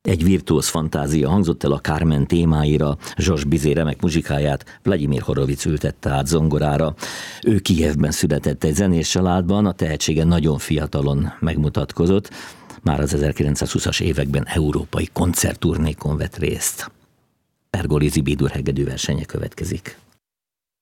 Egy virtuóz fantázia hangzott el a Carmen témáira, Zsos Bizé remek muzsikáját Vladimir Horowitz ültette át zongorára. Ő Kijevben született egy zenés családban, a tehetsége nagyon fiatalon megmutatkozott, már az 1920-as években európai koncertturnékon vett részt. Pergolizzi B-dur hegedű versenye következik.